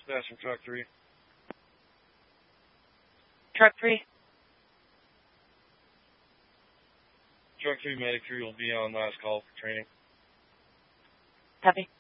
That's from Truck 3. Truck 3. Truck 3 Medic 3 will be on last call for training. Copy.